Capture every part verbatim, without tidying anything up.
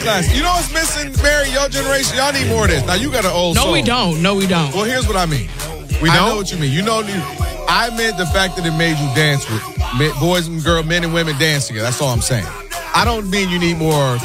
classic. You know what's missing, Mary? Your generation, y'all need more of this. Now, you got an old No, soul. we don't. No, we don't. Well, here's what I mean. We I don't? know what you mean. You know, I meant the fact that it made you dance with men, boys and girls, men and women dance together. That's all I'm saying. I don't mean you need more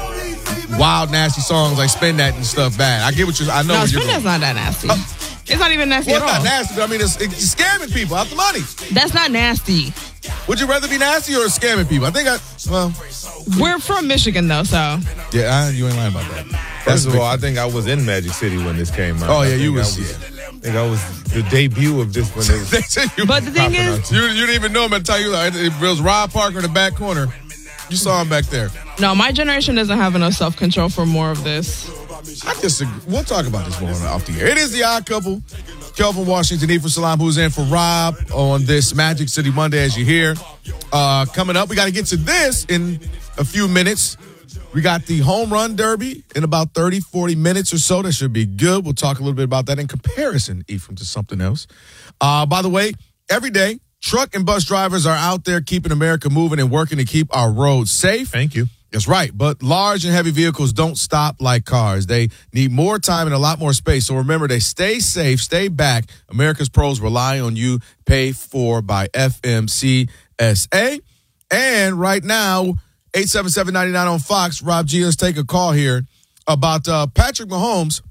wild, nasty songs like Spin That and stuff bad. I get what you're I know No, what you're Spin doing. That's not that nasty. Uh, it's not even nasty Well, at it's all. not nasty, but I mean, it's, it's scamming people out the money. That's not nasty. Would you rather be nasty or scamming people? I think I, well. We're from Michigan, though, so. Yeah, I, you ain't lying about that. First of all, I think I was in Magic City when this came out. Oh, yeah, I you think was. I was I think I was the debut of this when it was. But the thing is, you, you didn't even know him until you, like, it was Rob Parker in the back corner. You saw him back there. No, my generation doesn't have enough self-control for more of this. I disagree. We'll talk about this more off the air. It is the Odd Couple. Kelvin Washington, Ephraim Salam, who's in for Rob on this Magic City Monday, as you hear. Uh, coming up, we got to get to this in a few minutes. We got the home run derby in about thirty, forty minutes or so. That should be good. We'll talk a little bit about that in comparison, Ephraim, to something else. Uh, by the way, every day, truck and bus drivers are out there keeping America moving and working to keep our roads safe. Thank you. That's right. But large and heavy vehicles don't stop like cars. They need more time and a lot more space. So remember, they stay safe, stay back. America's pros rely on you. Paid for by F M C S A. And right now, eight seven seven, nine nine on Fox. Rob G, let's take a call here about uh, Patrick Mahomes.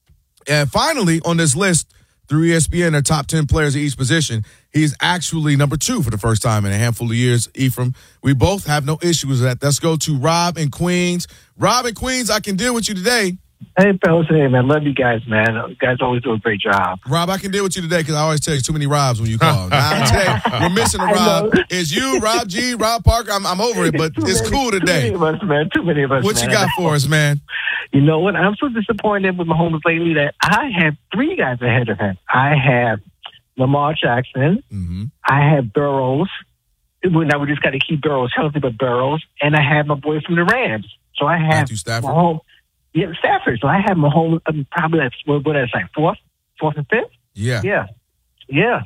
And finally, on this list, through E S P N, their top ten players at each position, he's actually number two for the first time in a handful of years, Ephraim. We both have no issues with that. Let's go to Rob in Queens. Rob in Queens, I can deal with you today. Hey, fellas. Hey, man. Love you guys, man. You guys always do a great job. Rob, I can deal with you today because I always tell you too many Robs when you call. Now, today, we're missing a Rob. It's you, Rob G, Rob Parker. I'm, I'm over it, but too it's many, cool today. Too many of us, man. Too many of us, What man. you got for us, man? You know what? I'm so disappointed with Mahomes lately that I have three guys ahead of him. I have Lamar Jackson. Mm-hmm. I have Burrows. Well, now we just got to keep Burrows healthy, but Burrows. And I have my boy from the Rams. So I have Matthew Stafford. Mahomes. Yeah, Stafford. So I have Mahomes um, probably like, what what is like fourth, fourth and fifth? Yeah. Yeah. Yeah.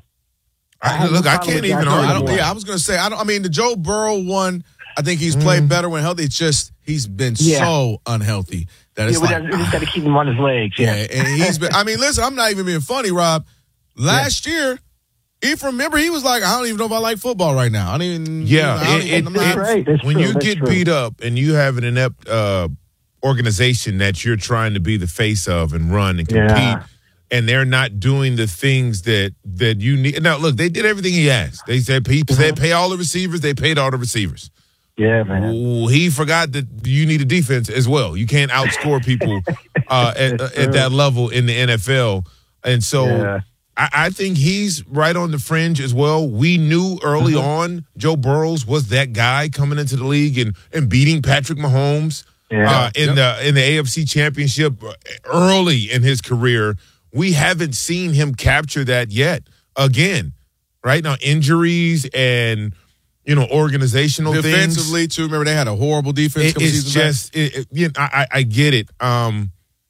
I, look, I can't even I argue. don't, yeah, I was going to say, I don't. I mean, the Joe Burrow one, I think he's played Mm. better when healthy. It's just he's been Yeah. so unhealthy that it's Yeah, we like, got- we just got to keep him on his legs. yeah, Yeah. and he's been. I mean, listen, I'm not even being funny, Rob. Last year, Ephraim, remember, he was like, I don't even know if I like football right now. I don't even. Yeah, I don't it- even- it- I'm not- That's right. That's when true. you That's get true. beat up and you have an inept uh, organization that you're trying to be the face of and run and compete, Yeah. and they're not doing the things that that you need. Now, look, they did everything he asked. They said he Mm-hmm. said pay all the receivers. They paid all the receivers. Yeah, man. Ooh, he forgot that you need a defense as well. You can't outscore people uh, at, at that level in the N F L, and so. Yeah. I, I think he's right on the fringe as well. We knew early Mm-hmm. on Joe Burrows was that guy coming into the league and, and beating Patrick Mahomes Yeah. uh, in Yep. the in the A F C Championship early in his career. We haven't seen him capture that yet. Again, right now injuries and you know organizational things. Defensively, too. Remember, they had a horrible defense. It, a couple it's seasons back? just, it, it, you know, I, I I get it. Um,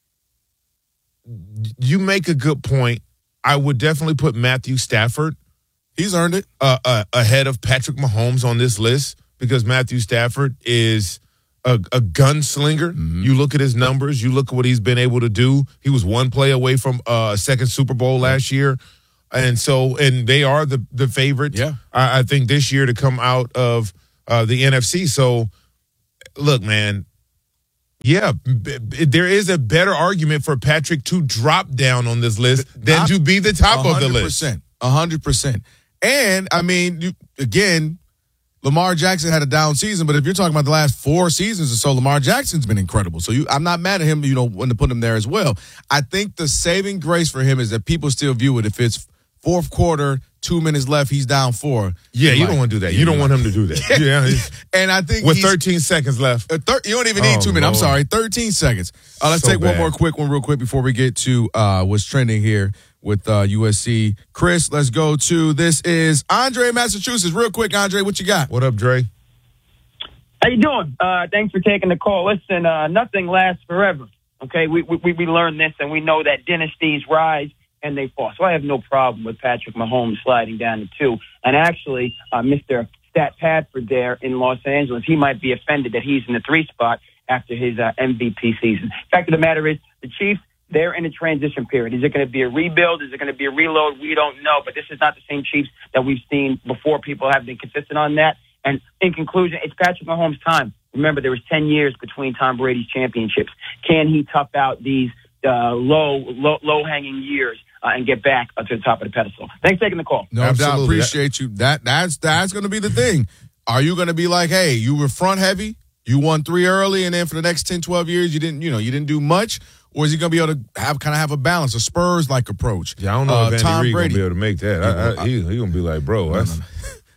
you make a good point. I would definitely put Matthew Stafford He's earned it. uh, uh, ahead of Patrick Mahomes on this list because Matthew Stafford is a, a gunslinger. Mm-hmm. You look at his numbers. You look at what he's been able to do. He was one play away from uh, a second Super Bowl last year. And so, and they are the, the favorite, Yeah. I, I think, this year to come out of uh, the N F C. So, look, man, yeah, b- b- there is a better argument for Patrick to drop down on this list than Top- to be the top of the list. A hundred percent. And I mean, you, again, Lamar Jackson had a down season, but if you're talking about the last four seasons or so, Lamar Jackson's been incredible. So you, I'm not mad at him, you know, when to put him there as well. I think the saving grace for him is that people still view it if it's fourth quarter, two minutes left, he's down four. Yeah, you Like, don't want to do that. You don't want him to do that. Yeah, he's- And I think with he's- thirteen seconds left. Uh, thir- you don't even need Oh, two minutes. I'm Lord. sorry, thirteen seconds. Uh, let's So take one bad. more quick one real quick before we get to uh, what's trending here with uh, U S C. Chris, let's go to, this is Andre in Massachusetts. Real quick, Andre, what you got? What up, Dre? How you doing? Uh, thanks for taking the call. Listen, uh, nothing lasts forever. Okay, we we we learned this, and we know that dynasties rise and they fall. So I have no problem with Patrick Mahomes sliding down to two. And actually, uh, Mister Stat Padford there in Los Angeles, he might be offended that he's in the three spot, after his uh, M V P season. Fact of the matter is, the Chiefs, they're in a transition period. Is it going to be a rebuild? Is it going to be a reload? We don't know. But this is not the same Chiefs that we've seen before. People have been consistent on that. And in conclusion, it's Patrick Mahomes' time. Remember, there was ten years between Tom Brady's championships. Can he tough out these uh, low, low, low-hanging years uh, and get back uh, to the top of the pedestal? Thanks for taking the call. No Absolutely. doubt. Appreciate you. That that's that's going to be the thing. Are you going to be like, hey, you were front heavy, you won three early, and then for the next ten, twelve years, you didn't, you know, you didn't do much? Or is he going to be able to have kind of have a balance, a Spurs-like approach? Yeah, I don't know uh, if Andy Tom Reid Brady gonna be able to make that. I, I, he he gonna be like, bro, No, that's. no,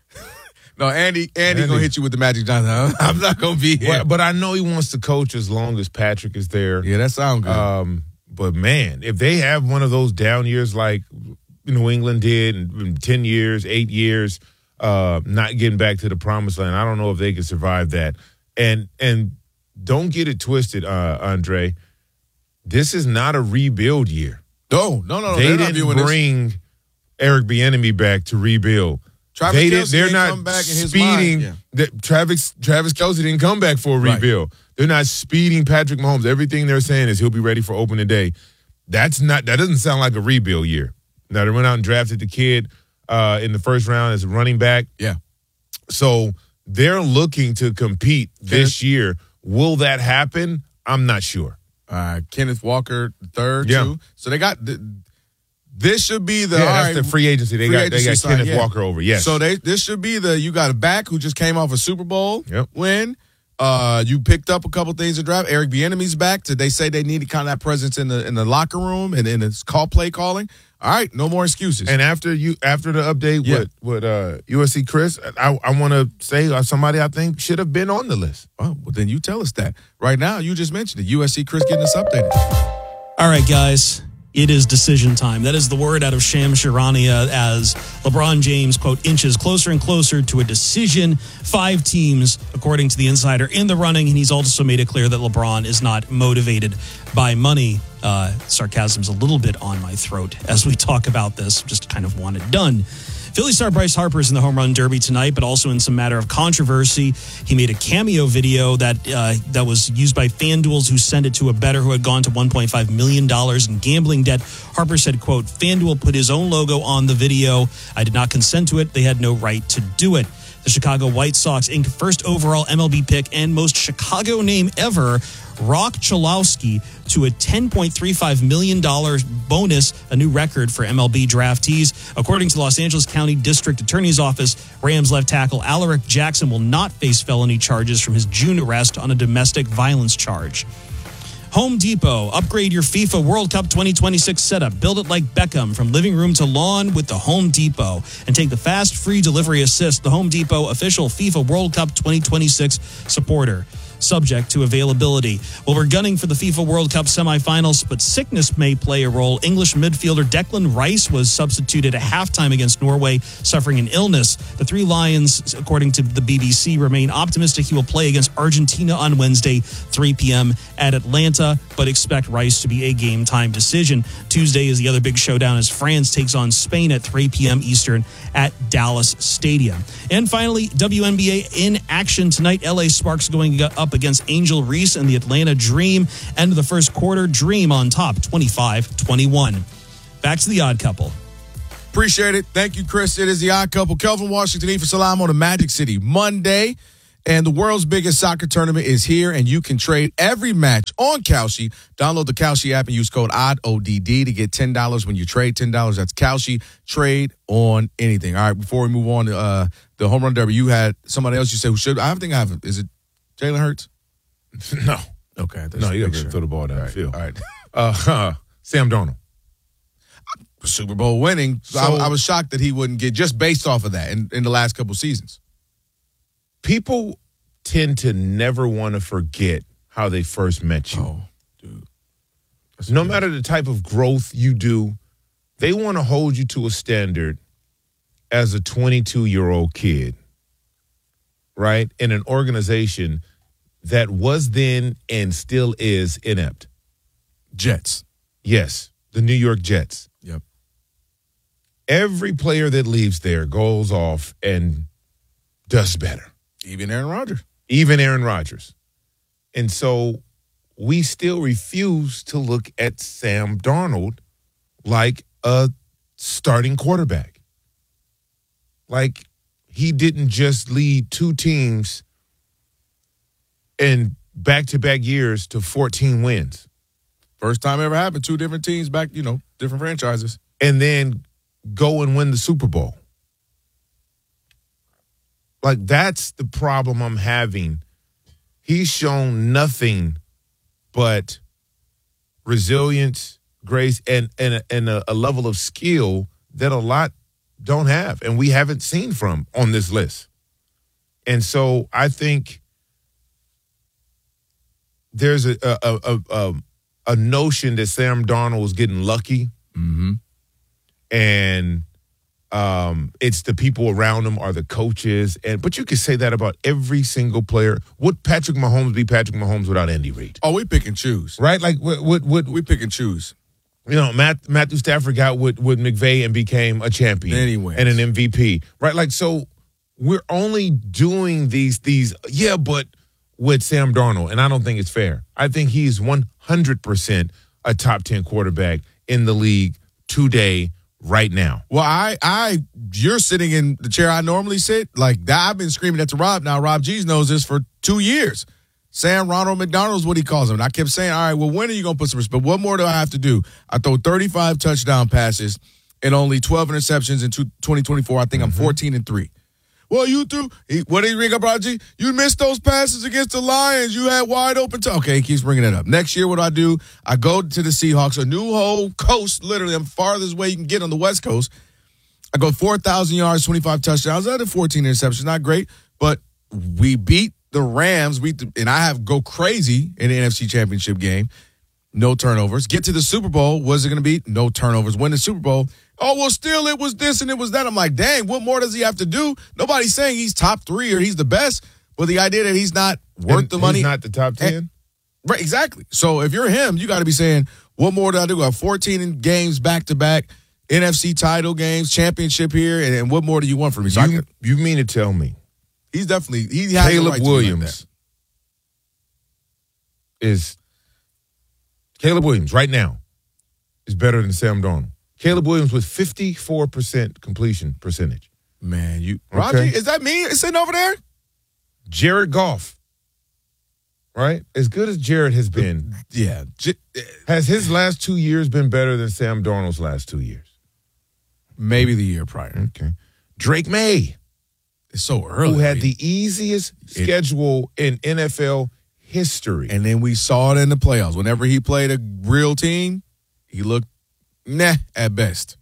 no. No, Andy, Andy, Andy. gonna hit you with the Magic Johnson. I'm not gonna be here. But, but I know he wants to coach as long as Patrick is there. Yeah, that sounds good. Um, but man, if they have one of those down years like New England did in, in ten years, eight years, uh, not getting back to the promised land, I don't know if they can survive that. And and don't get it twisted, uh, Andre. This is not a rebuild year. no, no, no, no. They they're not didn't viewing this. bring Eric Bieniemy back to rebuild. Travis they Kelce didn't, they're didn't not come back in his speeding. mind. Yeah. The, Travis Travis Kelce didn't come back for a Right. rebuild. They're not speeding Patrick Mahomes. Everything they're saying is he'll be ready for opening day. That's not. That doesn't sound like a rebuild year. Now they went out and drafted the kid uh, in the first round as a running back. Yeah. So they're looking to compete this year. Will that happen? I'm not sure. Uh, Kenneth Walker the third, Yeah. too. So they got th- this should be the Yeah, all that's right, the free agency. They free got agency they got sign, Kenneth yeah. Walker over. Yes. So they this should be the you got a back who just came off a Super Bowl Yep. win. Uh, you picked up a couple things to draft. Eric Bieniemy's back. Did they say they needed kind of that presence in the in the locker room and in the call play calling? All right, no more excuses. And after you, after the update Yeah. with with uh, U S C Chris, I, I want to say uh, somebody I think should have been on the list. oh, well, then you tell us that right now. You just mentioned it. U S C Chris getting us updated. All right, guys, it is decision time. That is the word out of Shams Charania as LeBron James, quote, inches closer and closer to a decision. Five teams, according to the insider, in the running, and he's also made it clear that LeBron is not motivated by money. Uh, sarcasm's a little bit on my throat as we talk about this. Just kind of want it done. Philly star Bryce Harper is in the home run derby tonight, but also in some matter of controversy. He made a cameo video that uh, that was used by FanDuel, who sent it to a bettor who had gone to one point five million dollars in gambling debt. Harper said, quote, FanDuel put his own logo on the video. I did not consent to it. They had no right to do it. The Chicago White Sox Incorporated first overall M L B pick and most Chicago name ever, Rock Chalowski, to a ten point three five million dollars bonus, a new record for M L B draftees. According to the Los Angeles County District Attorney's Office, Rams left tackle Alaric Jackson will not face felony charges from his June arrest on a domestic violence charge. Home Depot, upgrade your FIFA World Cup twenty twenty-six setup. Build it like Beckham from living room to lawn with the Home Depot. And take the fast, free delivery assist, the Home Depot official FIFA World Cup twenty twenty-six supporter. Subject to availability. Well, we're gunning for the FIFA World Cup semifinals, but sickness may play a role. English midfielder Declan Rice was substituted at halftime against Norway, suffering an illness. The three Lions, according to the B B C, remain optimistic he will play against Argentina on Wednesday, three p.m. at Atlanta, but expect Rice to be a game-time decision. Tuesday is the other big showdown as France takes on Spain at three p.m. Eastern at Dallas Stadium. And finally, W N B A in action tonight. L A Sparks going up against Angel Reese and the Atlanta Dream. End of the first quarter, Dream on top, twenty-five twenty-one. Back to the Odd Couple. Appreciate it. Thank you, Chris. It is the Odd Couple. Kelvin Washington, E for Salam on the Magic City Monday. And the world's biggest soccer tournament is here, and you can trade every match on Kalshi. Download the Kalshi app and use code O D D, O D D, to get ten dollars when you trade ten dollars. That's Kalshi. Trade on anything. All right, before we move on to uh, the home run derby, you had somebody else you said who should. I think I have. Is it Jalen Hurts? No. Okay. No, you got to sure. throw the ball down All the right, field. all right. Uh, Sam Darnold. Super Bowl winning. So, So- I, I was shocked that he wouldn't get, just based off of that in, in the last couple seasons. People tend to never want to forget how they first met you. Oh, dude. That's No good. matter the type of growth you do, they want to hold you to a standard as a twenty-two-year-old kid, right? In an organization that was then and still is inept. Jets. Yes, the New York Jets. Yep. Every player that leaves there goes off and does better. Even Aaron Rodgers. Even Aaron Rodgers. And so we still refuse to look at Sam Darnold like a starting quarterback. Like he didn't just lead two teams in back-to-back years to fourteen wins. First time ever happened. Two different teams back, you know, different franchises. And then go and win the Super Bowl. Like, that's the problem I'm having. He's shown nothing but resilience, grace, and and, a, and a, a level of skill that a lot don't have, and we haven't seen from on this list. And so I think there's a a a, a, a notion that Sam Darnold was getting lucky, Mm-hmm. and um, it's the people around him are the coaches. And but you could say that about every single player. Would Patrick Mahomes be Patrick Mahomes without Andy Reid? Oh, we pick and choose. Right? Like, would would, would We pick and choose. you know, Matt, Matthew Stafford got with, with McVay and became a champion Then he wins. and an M V P, right? Like, so we're only doing these, these, yeah, but with Sam Darnold, and I don't think it's fair. I think he's one hundred percent a top ten quarterback in the league today, right now. Well, I, I, you're sitting in the chair I normally sit. Like that, I've been screaming at to Rob. Now, Rob G's knows this for two years. Sam Ronald McDonald is what he calls him. And I kept saying, all right, well, when are you going to put some respect? What more do I have to do? I throw thirty-five touchdown passes and only twelve interceptions in twenty twenty-four. I think I'm fourteen and three. Well, you threw, he, what did he ring up, Rob G? You missed those passes against the Lions. You had wide open. T-. Okay, he keeps bringing it up. Next year, what do I do? I go to the Seahawks, a new whole coast, literally. I'm farthest way you can get on the West Coast. I go four thousand yards, twenty-five touchdowns. I had fourteen interceptions. Not great, but we beat the Rams. We and I have go crazy in the N F C Championship game. No turnovers. Get to the Super Bowl. What's it going to be? No turnovers. Win the Super Bowl. Oh, well, still it was this and it was that. I'm like, dang, what more does he have to do? Nobody's saying he's top three or he's the best, but the idea that he's not worth And the money. He's not the top ten? And, right, exactly. So if you're him, you got to be saying, what more do I do? I have fourteen games back-to-back, N F C title games, championship here, and, and what more do you want from me? So I You, could, you mean to tell me he's definitely, he has the Caleb right to be like Williams is Caleb Williams right now is better than Sam Darnold. Caleb Williams with fifty-four percent completion percentage. that. Man, you, Okay. Roger, is that me sitting over there? Jared Goff, right? As good as Jared has been, Yeah. J- has his last two years been better than Sam Darnold's last two years? Maybe the year prior. Okay. Drake May, It's so early. who had man. the easiest It- schedule in N F L history. And then we saw it in the playoffs. Whenever he played a real team, he looked nah at best.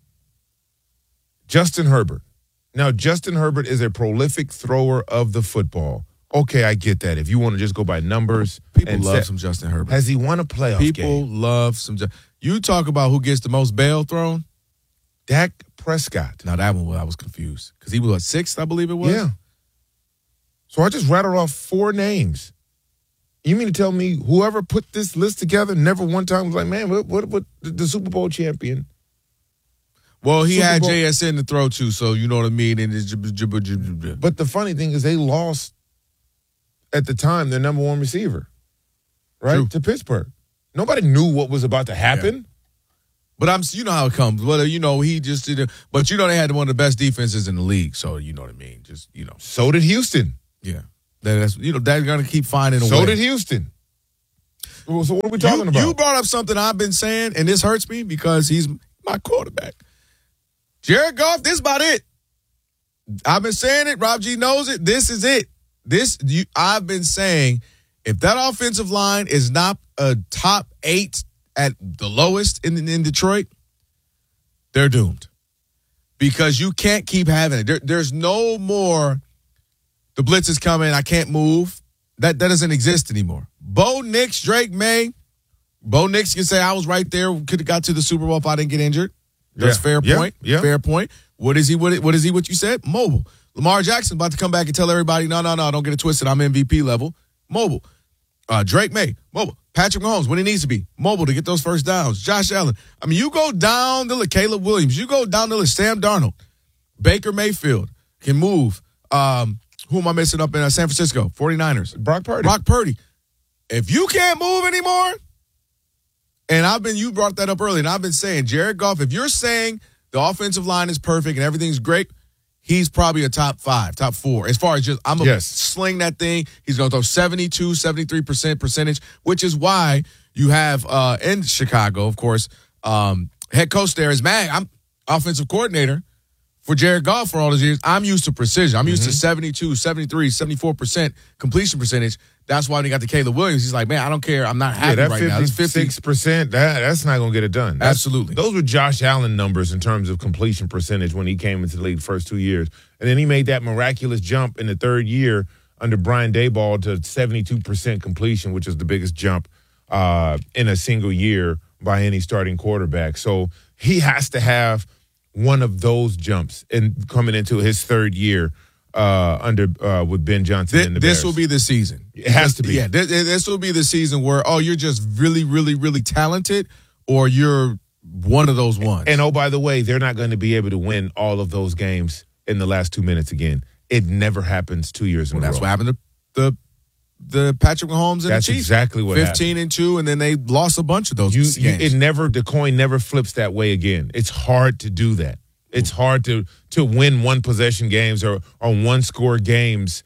Justin Herbert. Now, Justin Herbert is a prolific thrower of the football. Okay, I get that. If you want to just go by numbers. People and love set- some Justin Herbert. Has he won a playoff People game? love some. Ju- You talk about who gets the most bail thrown. Dak Prescott. Now that one, I was confused because he was what, sixth, I believe it was. Yeah. So I just rattled off four names. You mean to tell me whoever put this list together never one time was like, man, what, what, what the, the Super Bowl champion? Well, he Super had Bowl- J S N to throw to, so you know what I mean. And it's jib- jib- jib- jib- But the funny thing is they lost at the time their number one receiver, right, True. to Pittsburgh. Nobody knew what was about to happen. But I'm, you know how it comes. Well, you know he just did. But you know they had one of the best defenses in the league, so you know what I mean. Just you know, So did Houston. yeah. That- That's you know they're gonna keep finding a So way. did Houston. Well, so what are we talking you, about? You brought up something I've been saying, and this hurts me because he's my quarterback. Jared Goff, this is about it. I've been saying it. Rob G knows it. This is it. This you, I've been saying. If that offensive line is not a top eight at the lowest in in Detroit, they're doomed because you can't keep having it. There, there's no more. The blitz is coming. I can't move. That that doesn't exist anymore. Bo Nix, Drake May. Bo Nix can say I was right there. Could have got to the Super Bowl if I didn't get injured. That's Yeah. fair Yeah. point. Yeah. Fair point. What is he? What, what is he? What you said? Mobile. Lamar Jackson about to come back and tell everybody, no, no, no, don't get it twisted. I'm M V P level. Mobile. Uh, Drake May. Mobile. Patrick Mahomes when he needs to be. Mobile to get those first downs. Josh Allen. I mean, you go down the list. Caleb Williams. You go down the list. Sam Darnold. Baker Mayfield can move. Um, who am I missing up in uh, San Francisco? forty-niners. Brock Purdy. Brock Purdy. if you can't move anymore, and I've been, you brought that up earlier, and I've been saying, Jared Goff, if you're saying the offensive line is perfect and everything's great, he's probably a top five, top four. As far as just, I'm going to Yes. sling that thing. He's going to throw seventy-two, seventy-three percent percentage, which is why you have uh, in Chicago, of course, um, head coach there is mad. I'm offensive coordinator for Jared Goff for all those years. I'm used to precision. I'm used Mm-hmm. to seventy-two, seventy-three, seventy-four percent completion percentage. That's why when he got to Caleb Williams, he's like, man, I don't care. I'm not Yeah, happy that right now. This fifty fifty-six percent, that, that's not going to get it done. That's- Absolutely. Those were Josh Allen numbers in terms of completion percentage when he came into the league the first two years. And then he made that miraculous jump in the third year under Brian Daboll to seventy-two percent completion, which is the biggest jump uh, in a single year by any starting quarterback. So he has to have one of those jumps in coming into his third year uh, under uh, with Ben Johnson This, in the this Bears. will be the season. It has to be. Yeah, this, this will be the season where, oh, you're just really, really, really talented, or you're one of those ones. And oh, by the way, they're not going to be able to win all of those games in the last two minutes again. It never happens two years in well, a that's row. what happened to the the Patrick Mahomes and That's the Chiefs. exactly what happened. fifteen and two, and then they lost a bunch of those You, games. you, it never, the coin never flips that way again. It's hard to do that. It's hard to to win one possession games or or one score games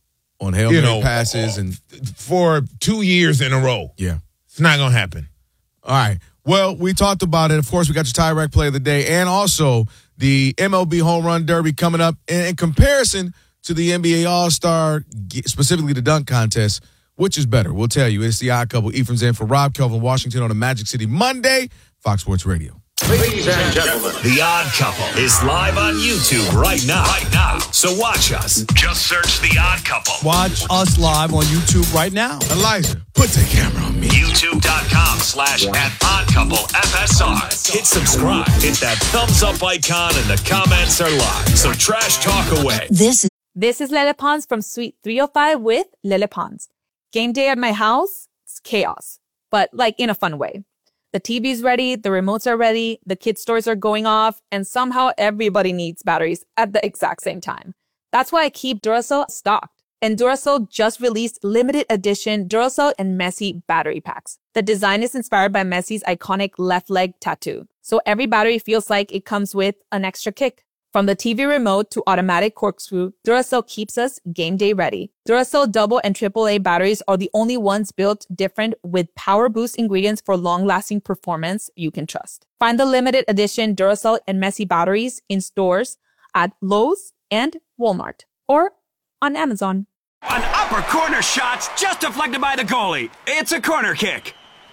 on Hail you Mary know, passes and for two years in a row. yeah. It's not going to happen. All right. Well, we talked about it. Of course, we got your tie-rack play of the day and also the M L B Home Run Derby coming up. In, in comparison to the N B A All-Star, specifically the dunk contest, which is better? We'll tell you. It's the Odd Couple. Ephraim's in for Rob Kelvin Washington on the Magic City Monday, Fox Sports Radio. Ladies and gentlemen, The Odd Couple is live on YouTube right now. Right now. So watch us. Just search The Odd Couple. Watch us live on YouTube right now. Elijah, put the camera on me. YouTube.com slash at Odd Couple F S R. Hit subscribe. Hit that thumbs up icon and the comments are live. So trash talk away. This This is Lele Pons from Suite three oh five with Lele Pons. Game day at my house, it's chaos, but like in a fun way. The T V's ready, the remotes are ready, the kids' stores are going off, and somehow everybody needs batteries at the exact same time. That's why I keep Duracell stocked. And Duracell just released limited edition Duracell and Messi battery packs. The design is inspired by Messi's iconic left leg tattoo. So every battery feels like it comes with an extra kick. From the T V remote to automatic corkscrew, Duracell keeps us game day ready. Duracell double and triple A batteries are the only ones built different with power boost ingredients for long-lasting performance you can trust. Find the limited edition Duracell and Messi batteries in stores at Lowe's and Walmart or on Amazon. An upper corner shot's just deflected by the goalie. It's a corner kick.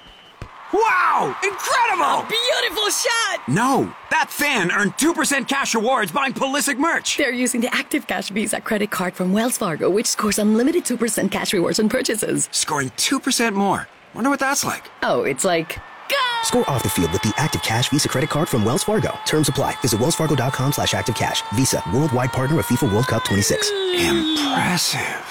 Wow! Incredible! Beautiful shot! No, that fan earned two percent cash rewards buying Pulisic merch. They're using the Active Cash Visa credit card from Wells Fargo, which scores unlimited two percent cash rewards on purchases. Scoring two percent more. Wonder what that's like. Oh, it's like... Go! Score off the field with the Active Cash Visa credit card from Wells Fargo. Terms apply. Visit wellsfargo.com slash active cash. Visa, worldwide partner of FIFA World Cup twenty-six. Impressive.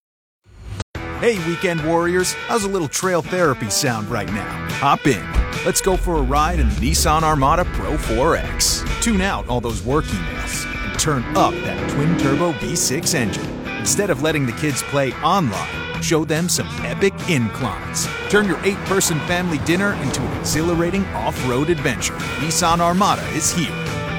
Hey, weekend warriors, how's a little trail therapy sound right now? Hop in. Let's go for a ride in the Nissan Armada Pro four X. Tune out all those work emails and turn up that twin-turbo V six engine. Instead of letting the kids play online, show them some epic inclines. Turn your eight-person family dinner into an exhilarating off-road adventure. Nissan Armada is here.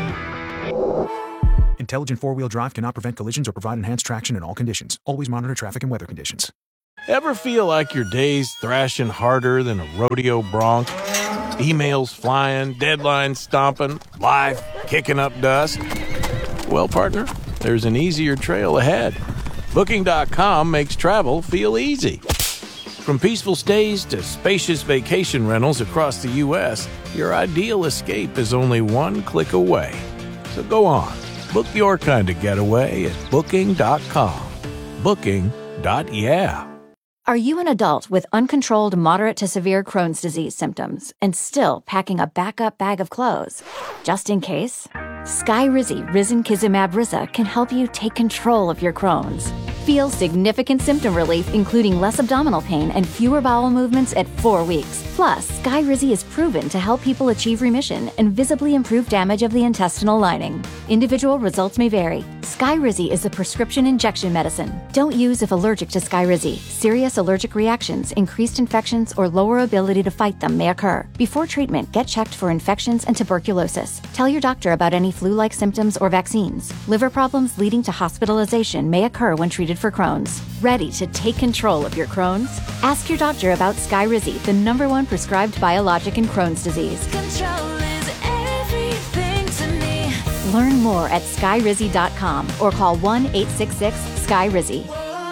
Intelligent four-wheel drive cannot prevent collisions or provide enhanced traction in all conditions. Always monitor traffic and weather conditions. Ever feel like your day's thrashing harder than a rodeo bronc? Emails flying, deadlines stomping, life kicking up dust? Well, partner, there's an easier trail ahead. Booking dot com makes travel feel easy. From peaceful stays to spacious vacation rentals across the U S, your ideal escape is only one click away. So go on, book your kind of getaway at Booking dot com. Booking. Yeah. Are you an adult with uncontrolled moderate to severe Crohn's disease symptoms and still packing a backup bag of clothes? Just in case? Skyrizi Risankizumab Riza can help you take control of your Crohn's. Feel significant symptom relief, including less abdominal pain and fewer bowel movements at four weeks. Plus, Skyrizi is proven to help people achieve remission and visibly improve damage of the intestinal lining. Individual results may vary. Skyrizi is a prescription injection medicine. Don't use if allergic to Skyrizi. Serious allergic reactions, increased infections, or lower ability to fight them may occur. Before treatment, get checked for infections and tuberculosis. Tell your doctor about any flu-like symptoms or vaccines. Liver problems leading to hospitalization may occur when treated for Crohn's. Ready to take control of your Crohn's? Ask your doctor about Skyrizi, the number one prescribed biologic in Crohn's disease. Control is everything to me. Learn more at skyrizi dot com or call one eight six six Skyrizi.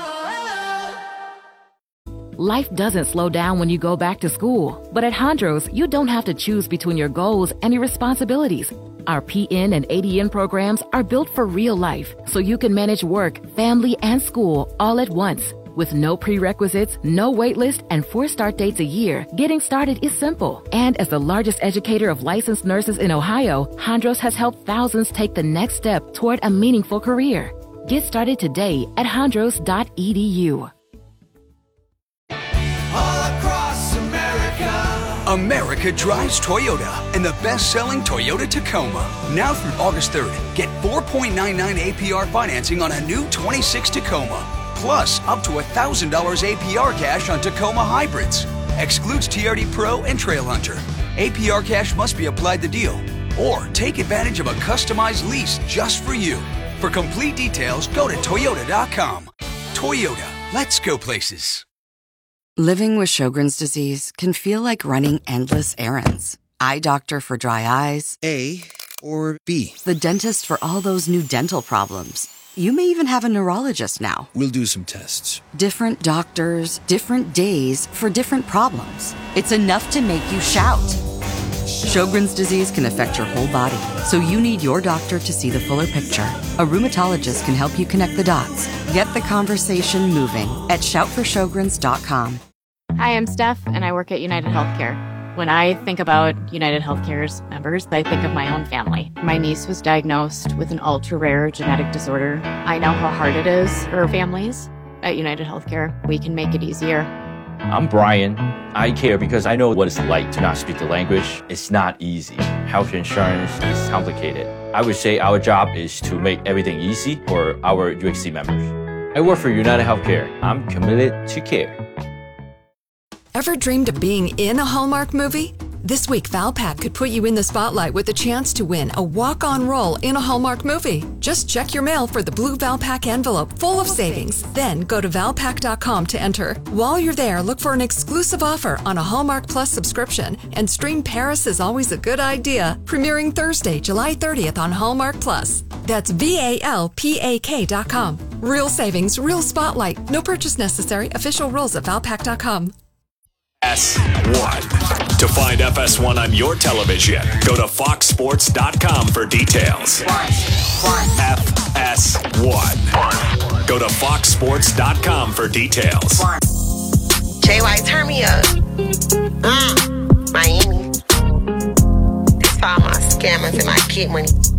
Life doesn't slow down when you go back to school. But at Hondros, you don't have to choose between your goals and your responsibilities. Our P N and A D N programs are built for real life, so you can manage work, family, and school all at once. With no prerequisites, no wait list, and four start dates a year, getting started is simple. And as the largest educator of licensed nurses in Ohio, Hondros has helped thousands take the next step toward a meaningful career. Get started today at hondros dot e d u. America drives Toyota and the best-selling Toyota Tacoma. Now through August third, get four point nine nine A P R financing on a new twenty-six Tacoma. Plus, up to one thousand dollars A P R cash on Tacoma hybrids. Excludes T R D Pro and Trail Hunter. A P R cash must be applied to deal. Or take advantage of a customized lease just for you. For complete details, go to toyota dot com. Toyota, let's go places. Living with Sjogren's disease can feel like running endless errands. Eye doctor for dry eyes. A or B? The dentist for all those new dental problems. You may even have a neurologist now. We'll do some tests. Different doctors, different days for different problems. It's enough to make you shout. Sjogren's disease can affect your whole body, so you need your doctor to see the fuller picture. A rheumatologist can help you connect the dots. Get the conversation moving at shout for sjogrens dot com. Hi, I'm Steph, and I work at United Healthcare. When I think about United Healthcare's members, I think of my own family. My niece was diagnosed with an ultra-rare genetic disorder. I know how hard it is for families. At United Healthcare, we can make it easier. I'm Brian. I care because I know what it's like to not speak the language. It's not easy. Health insurance is complicated. I would say our job is to make everything easy for our U H C members. I work for United Healthcare. I'm committed to care. Ever dreamed of being in a Hallmark movie? This week, Valpak could put you in the spotlight with a chance to win a walk-on role in a Hallmark movie. Just check your mail for the blue Valpak envelope full of savings. Then go to valpak dot com to enter. While you're there, look for an exclusive offer on a Hallmark Plus subscription and stream Paris is Always a Good Idea, premiering Thursday, July thirtieth on Hallmark Plus. That's V A L P A K dot com. Real savings, real spotlight. No purchase necessary. Official rules at valpak dot com. F S one. To find F S one on your television, go to fox sports dot com for details. F S one. Go to fox sports dot com for details. J Y, turn me up. Mm, Miami. That's all my scammers and my kid money.